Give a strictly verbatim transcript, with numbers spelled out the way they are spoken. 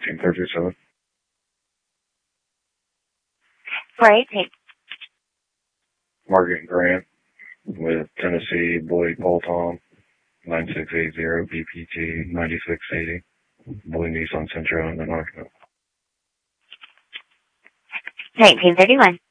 Team thirty-seven. four eight eight. Margaret Grant with Tennessee Boyd Poltom, nine six eight zero B P G ninety-six eighty. Boyd Nissan Sentra and the Knoxville. nineteen thirty-one.